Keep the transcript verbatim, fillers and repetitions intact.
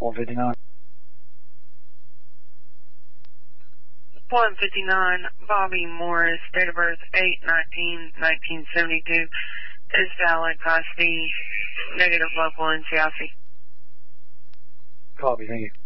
one fifty-nine. one fifty-nine, Bobby Morris, date of birth eight nineteen nineteen seventy-two, is valid, Class B, negative local in Seattle. Copy, thank you.